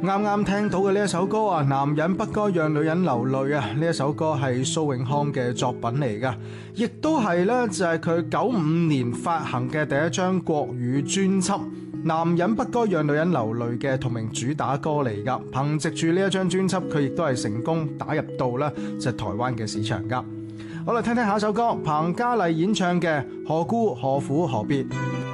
啱啱聽到嘅呢一首歌啊，男人不該讓女人流淚啊！呢一首歌係蘇永康嘅作品嚟噶，亦都係呢就係佢95年發行嘅第一張國語專輯《男人不該讓女人流淚》嘅同名主打歌嚟噶。憑藉住呢一張專輯，佢亦都係成功打入到呢就係台灣嘅市場噶。好啦，聽聽下一首歌，彭嘉麗演唱嘅《何故何苦何必》。